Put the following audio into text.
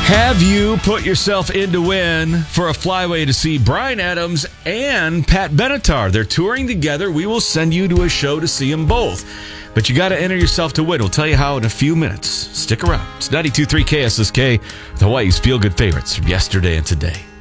Have you put yourself in to win for a flyway to see Bryan Adams and Pat Benatar? They're touring together. We will send you to a show to see them both. But you got to enter yourself to win. We'll tell you how in a few minutes. Stick around. It's 92.3 KSSK, Hawaii's feel-good favorites from yesterday and today.